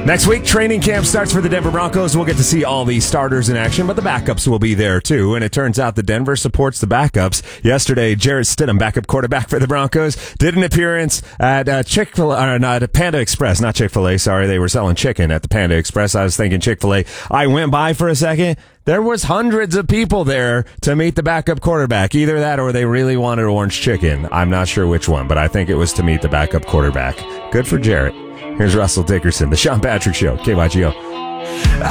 Next week, training camp starts for the Denver Broncos. We'll get to see all the starters in action, but the backups will be there too. And it turns out that Denver supports the backups. Yesterday, Jarrett Stidham, backup quarterback for the Broncos, did an appearance at Panda Express. Not Chick-fil-A, sorry. They were selling chicken at the Panda Express. I was thinking Chick-fil-A. I went by for a second. There was hundreds of people there to meet the backup quarterback. Either that or they really wanted orange chicken. I'm not sure which one, but I think it was to meet the backup quarterback. Good for Jarrett. Here's Russell Dickerson, The Sean Patrick Show, KYGO.